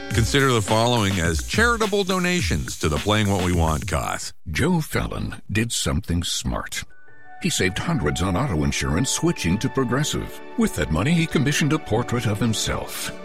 Consider the following as charitable donations to the Playing What We Want cause. Joe Fallon did something smart. He saved hundreds on auto insurance switching to Progressive. With that money, he commissioned a portrait of himself.